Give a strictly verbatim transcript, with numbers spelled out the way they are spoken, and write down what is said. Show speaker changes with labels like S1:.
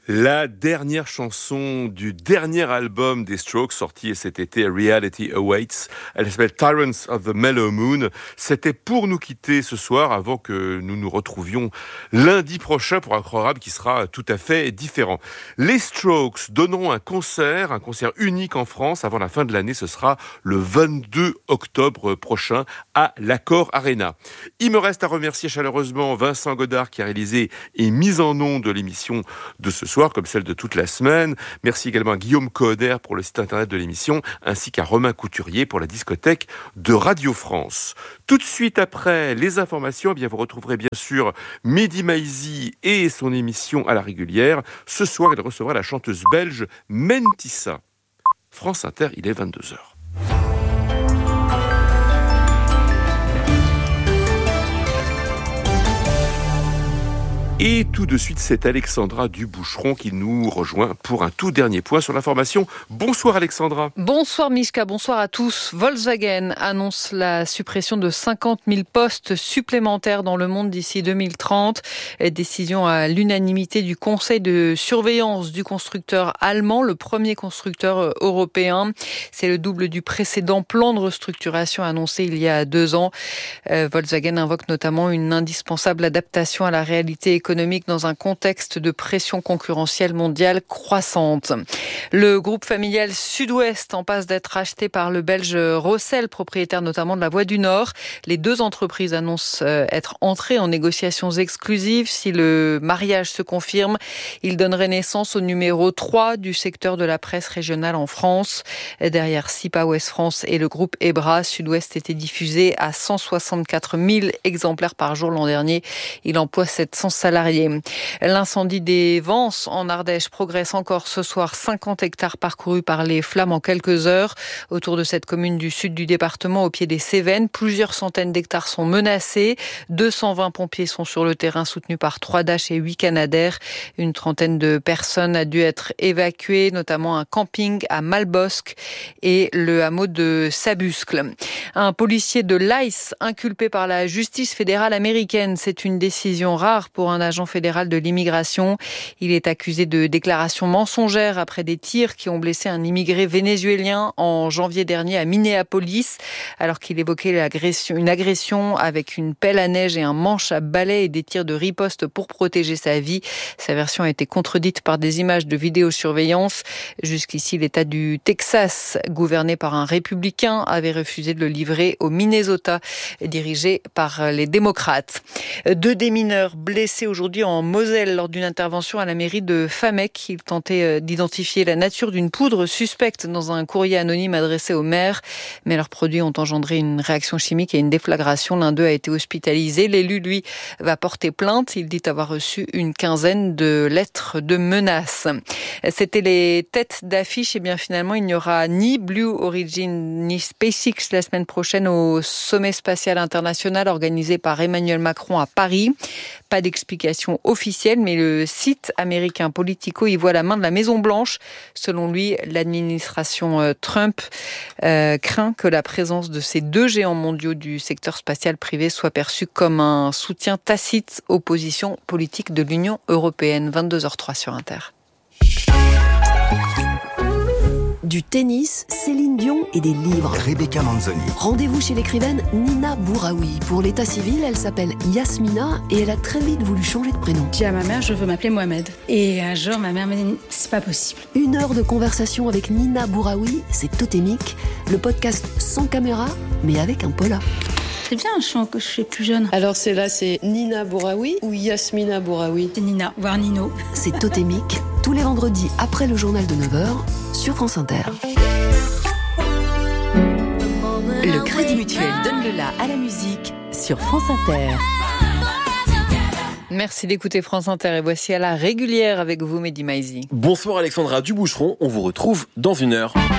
S1: La dernière chanson du dernier album des Strokes, sorti cet été, Reality Awaits. Elle s'appelle Tyrants of the Mellow Moon. C'était pour nous quitter ce soir, avant que nous nous retrouvions lundi prochain pour un programme qui sera tout à fait différent. Les Strokes donneront un concert, un concert unique en France avant la fin de l'année. Ce sera le vingt-deux octobre prochain à l'Accor Arena. Il me reste à remercier chaleureusement Vincent Godard qui a réalisé et mis en ondes de l'émission de ce soir, comme celle de toute la semaine. Merci également à Guillaume Coder pour le site internet de l'émission, ainsi qu'à Romain Couturier pour la discothèque de Radio France. Tout de suite après les informations, eh bien vous retrouverez bien sûr Mehdi Maizi et son émission à la régulière. Ce soir, il recevra la chanteuse belge Mentissa. France Inter, il est vingt-deux heures. Et tout de suite, c'est Alexandra Duboucheron qui nous rejoint pour un tout dernier point sur l'information. Bonsoir Alexandra.
S2: Bonsoir Mishka, bonsoir à tous. Volkswagen annonce la suppression de cinquante mille postes supplémentaires dans le monde d'ici deux mille trente. Décision à l'unanimité du conseil de surveillance du constructeur allemand, le premier constructeur européen. C'est le double du précédent plan de restructuration annoncé il y a deux ans. Euh, Volkswagen invoque notamment une indispensable adaptation à la réalité économique économique dans un contexte de pression concurrentielle mondiale croissante. Le groupe familial Sud-Ouest en passe d'être acheté par le Belge Rossel, propriétaire notamment de la Voie du Nord. Les deux entreprises annoncent être entrées en négociations exclusives. Si le mariage se confirme, il donnerait naissance au numéro trois du secteur de la presse régionale en France. Derrière SIPA Ouest France et le groupe Ebra, Sud-Ouest était diffusé à cent soixante-quatre mille exemplaires par jour l'an dernier. Il emploie sept cents salariés. L'incendie des Vences en Ardèche progresse encore ce soir. cinquante hectares parcourus par les flammes en quelques heures. Autour de cette commune du sud du département, au pied des Cévennes, plusieurs centaines d'hectares sont menacés. deux cent vingt pompiers sont sur le terrain, soutenus par trois Dash et huit Canadair. Une trentaine de personnes a dû être évacuées, notamment un camping à Malbosc et le hameau de Sabuscle. Un policier de l'I C E inculpé par la justice fédérale américaine. C'est une décision rare pour un agent fédéral de l'immigration. Il est accusé de déclarations mensongères après des tirs qui ont blessé un immigré vénézuélien en janvier dernier à Minneapolis, alors qu'il évoquait l'agression, une agression avec une pelle à neige et un manche à balai et des tirs de riposte pour protéger sa vie. Sa version a été contredite par des images de vidéosurveillance. Jusqu'ici, l'État du Texas, gouverné par un républicain, avait refusé de le livrer au Minnesota, dirigé par les démocrates. Deux démineurs blessés aujourd'hui en Moselle lors d'une intervention à la mairie de Famec. Ils tentaient d'identifier la nature d'une poudre suspecte dans un courrier anonyme adressé au maire. Mais leurs produits ont engendré une réaction chimique et une déflagration. L'un d'eux a été hospitalisé. L'élu, lui, va porter plainte. Il dit avoir reçu une quinzaine de lettres de menaces. C'était les têtes d'affiche. Et bien finalement, il n'y aura ni Blue Origin ni SpaceX la semaine prochaine au sommet spatial international organisé par Emmanuel Macron à Paris. Pas d'explication officielle, mais le site américain Politico y voit la main de la Maison-Blanche. Selon lui, l'administration Trump euh, craint que la présence de ces deux géants mondiaux du secteur spatial privé soit perçue comme un soutien tacite aux positions politiques de l'Union européenne. vingt-deux heures trois sur Inter.
S3: Du tennis, Céline Dion et des livres.
S4: Rebecca Manzoni.
S3: Rendez-vous chez l'écrivaine Nina Bouraoui. Pour l'état civil, elle s'appelle Yasmina et elle a très vite voulu changer de prénom.
S5: J'ai dit à ma mère, je veux m'appeler Mohamed. Et un jour, ma mère m'a dit, c'est pas possible.
S3: Une heure de conversation avec Nina Bouraoui, c'est Totémique, le podcast sans caméra, mais avec un pola.
S5: C'est bien un chant que je suis plus jeune.
S6: Alors c'est là, c'est Nina Bouraoui ou Yasmina Bouraoui?
S5: C'est Nina, voire Nino.
S3: C'est Totémique, tous les vendredis après le journal de neuf heures sur France Inter.
S7: Le Crédit Mutuel donne le la à la musique sur France Inter.
S2: Merci d'écouter France Inter et voici à la régulière avec vous, Mehdi Maizi.
S8: Bonsoir Alexandra Duboucheron, on vous retrouve dans une heure.